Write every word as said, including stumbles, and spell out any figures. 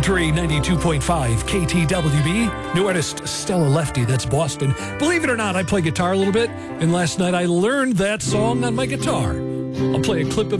Country ninety-two point five K T W B. New artist Stella Lefty, that's Boston. Believe it or not, I play guitar a little bit, and last night I learned that song on my guitar. I'll play a clip of